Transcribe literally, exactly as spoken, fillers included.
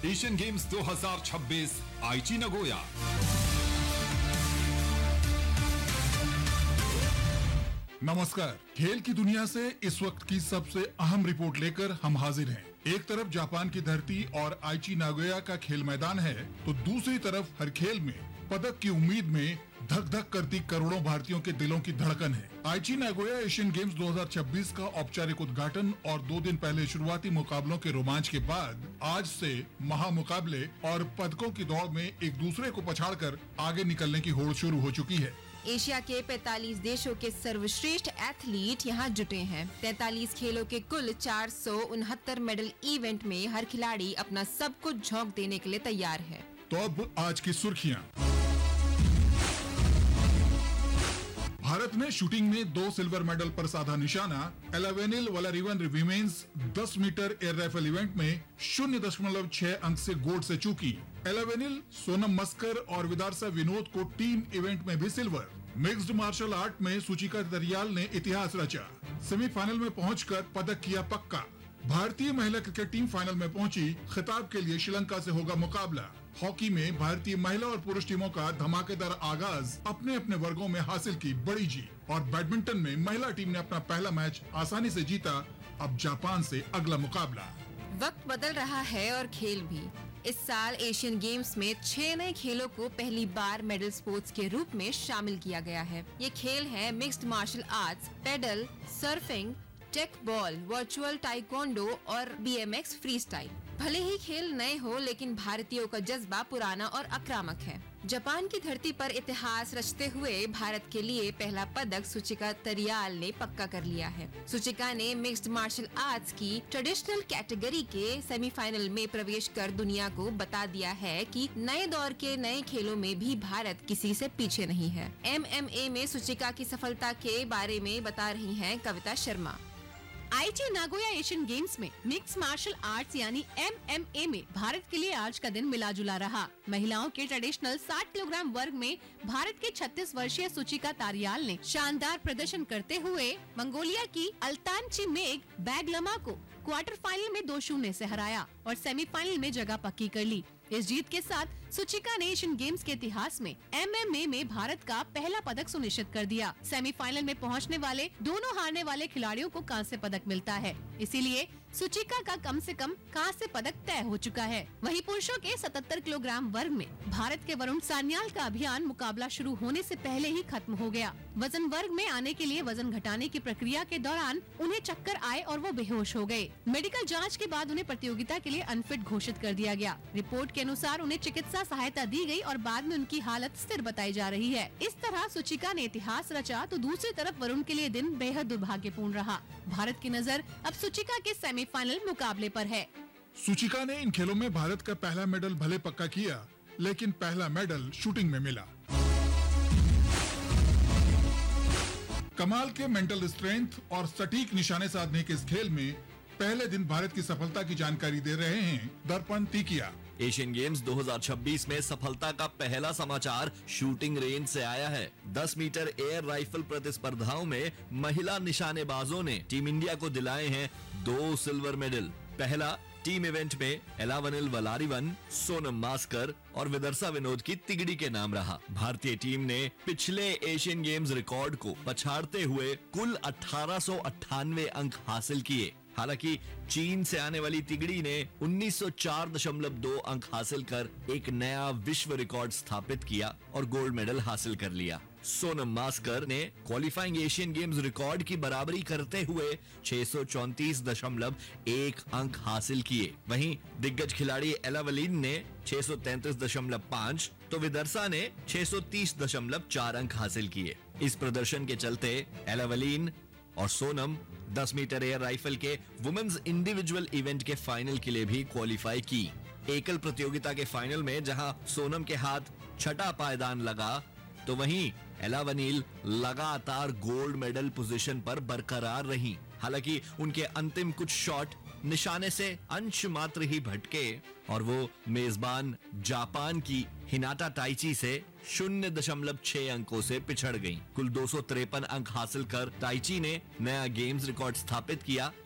Asian games दो हज़ार छब्बीस आईची नगोया। नमस्कार। खेल की दुनिया से इस वक्त की सबसे अहम रिपोर्ट लेकर हम हाजिर हैं। एक तरफ जापान की धरती और आईची नागोया का खेल मैदान है, तो दूसरी तरफ हर खेल में पदक की उम्मीद में धक धक करती करोड़ों भारतीयों के दिलों की धड़कन है। आईची नागोया एशियन गेम्स दो हज़ार छब्बीस का औपचारिक उद्घाटन और दो दिन पहले शुरुआती मुकाबलों के रोमांच के बाद आज से महामुकाबले और पदकों की दौड़ में एक दूसरे को पछाड़कर आगे निकलने की होड़ शुरू हो चुकी है। एशिया के पैंतालीस देशों के सर्वश्रेष्ठ एथलीट यहाँ जुटे हैं। तैंतालीस खेलों के कुल चार सौ उनहत्तर मेडल इवेंट में हर खिलाड़ी अपना सब कुछ झोंक देने के लिए तैयार है। तो अब आज की सुर्खियां। भारत ने शूटिंग में दो सिल्वर मेडल पर साधा निशाना। एलावेनिल वलारिवन विमेंस दस मीटर एयर राइफल इवेंट में शून्य दशमलव छह अंक से गोल्ड से चूकी। एलावेनिल सोनम मस्कर और विदारसा विनोद को टीम इवेंट में भी सिल्वर। मिक्स्ड मार्शल आर्ट में सुचिका दरियाल ने इतिहास रचा। सेमीफाइनल में पहुंचकर पदक किया पक्का। भारतीय महिला क्रिकेट टीम फाइनल में पहुंची। खिताब के लिए श्रीलंका से होगा मुकाबला। हॉकी में भारतीय महिला और पुरुष टीमों का धमाकेदार आगाज, अपने अपने वर्गों में हासिल की बड़ी जीत। और बैडमिंटन में महिला टीम ने अपना पहला मैच आसानी से जीता। अब जापान से अगला मुकाबला। वक्त बदल रहा है और खेल भी। इस साल एशियन गेम्स में छह नए खेलों को पहली बार मेडल स्पोर्ट्स के रूप में शामिल किया गया है। ये खेल है mixed martial arts, pedal, surfing, take ball, virtual taekwondo और बीएमएक्स फ्री स्टाइल। भले ही खेल नए हो, लेकिन भारतीयों का जज्बा पुराना और आक्रामक है। जापान की धरती पर इतिहास रचते हुए भारत के लिए पहला पदक सुचिका दरियाल ने पक्का कर लिया है। सुचिका ने मिक्स्ड मार्शल आर्ट्स की ट्रेडिशनल कैटेगरी के सेमीफाइनल में प्रवेश कर दुनिया को बता दिया है कि नए दौर के नए खेलों में भी भारत किसी से पीछे नहीं है। एमएमए में सुचिका की सफलता के बारे में बता रही हैं कविता शर्मा। आईची नागोया एशियन गेम्स में मिक्स मार्शल आर्ट्स यानी एमएमए में भारत के लिए आज का दिन मिला जुला रहा। महिलाओं के ट्रेडिशनल साठ किलोग्राम वर्ग में भारत के छत्तीस वर्षीय सुचिका तारियाल ने शानदार प्रदर्शन करते हुए मंगोलिया की अल्तान चिमेग बैगलमा को क्वार्टर फाइनल में दो शून्य से हराया और सेमीफाइनल में जगह पक्की कर ली। इस जीत के साथ सुचिका ने एशियन गेम्स के इतिहास में एमएमए में भारत का पहला पदक सुनिश्चित कर दिया। सेमीफाइनल में पहुंचने वाले दोनों हारने वाले खिलाड़ियों को कांस्य पदक मिलता है, इसीलिए सुचिका का कम से कम कांस्य पदक तय हो चुका है। वहीं पुरुषों के सतहत्तर किलोग्राम वर्ग में भारत के वरुण सान्याल का अभियान मुकाबला शुरू होने से पहले ही खत्म हो गया। वजन वर्ग में आने के लिए वजन घटाने की प्रक्रिया के दौरान उन्हें चक्कर आए और वो बेहोश हो गए। मेडिकल जाँच के बाद उन्हें प्रतियोगिता के लिए अनफिट घोषित कर दिया गया। रिपोर्ट के अनुसार उन्हें चिकित्सा सहायता दी गई और बाद में उनकी हालत स्थिर बताई जा रही है। इस तरह सुचिका ने इतिहास रचा, तो दूसरी तरफ वरुण के लिए दिन बेहद दुर्भाग्यपूर्ण रहा। भारत की नजर अब सुचिका के सेमीफाइनल मुकाबले पर है। सुचिका ने इन खेलों में भारत का पहला मेडल भले पक्का किया, लेकिन पहला मेडल शूटिंग में मिला। कमाल के मेंटल स्ट्रेंथ और सटीक निशाने साधने के इस खेल में पहले दिन भारत की सफलता की जानकारी दे रहे हैं दर्पण तीकिया। एशियन गेम्स दो हज़ार छब्बीस में सफलता का पहला समाचार शूटिंग रेंज से आया है। दस मीटर एयर राइफल प्रतिस्पर्धाओं में महिला निशानेबाजों ने टीम इंडिया को दिलाए हैं दो सिल्वर मेडल। पहला टीम इवेंट में एलावेनिल वलारिवन, सोनम मास्कर और विदर्सा विनोद की तिगड़ी के नाम रहा। भारतीय टीम ने पिछले एशियन गेम्स रिकॉर्ड को पछाड़ते हुए कुल अठारह सौ अट्ठानवे अंक हासिल किए। हालांकि चीन से आने वाली तिगड़ी ने उन्नीस सौ चार दशमलव दो अंक हासिल कर एक नया विश्व रिकॉर्ड स्थापित किया और गोल्ड मेडल हासिल कर लिया। सोनम मास्कर ने क्वालिफाइंग एशियन गेम्स रिकॉर्ड की बराबरी करते हुए छह सौ चौंतीस दशमलव एक अंक हासिल किए। वहीं दिग्गज खिलाड़ी एलावेनिल ने छह सौ तैंतीस दशमलव पाँच तो विदर्सा ने छह सौ तीस दशमलव चार अंक हासिल किए। इस प्रदर्शन के चलते एलावेनिल और सोनम दस मीटर एयर राइफल के वुमेन्स इंडिविजुअल इवेंट के फाइनल के लिए भी क्वालिफाई की। एकल प्रतियोगिता के फाइनल में जहां सोनम के हाथ छठा पायदान लगा, तो वहीं एलावेनिल लगातार गोल्ड मेडल पोजीशन पर बरकरार रही। हालांकि उनके अंतिम कुछ शॉट निशाने से अंश मात्र ही भटके और वो मेजबान जापान की हिनाटा ताइची से शून्य दशमलव छह अंकों से पिछड़ गईं। कुल दो सौ तिरपन अंक हासिल कर ताइची ने नया गेम्स रिकॉर्ड स्थापित किया